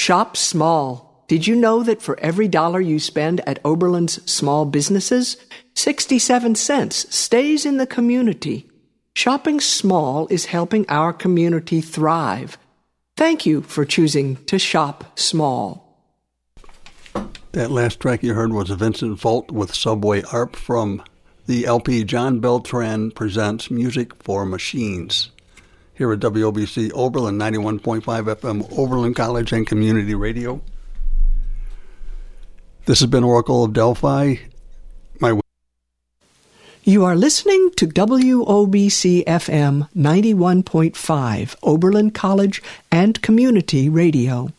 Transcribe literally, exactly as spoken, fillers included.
Shop small. Did you know that for every dollar you spend at Oberlin's small businesses, sixty-seven cents stays in the community? Shopping small is helping our community thrive. Thank you for choosing to shop small. That last track you heard was Vincent Volt with Subway A R P from the L P John Beltran Presents Music for Machines. Here at W O B C Oberlin, ninety-one point five F M, Oberlin College and Community Radio. This has been Oracle of Delphi. My You are listening to W O B C F M ninety-one point five, Oberlin College and Community Radio.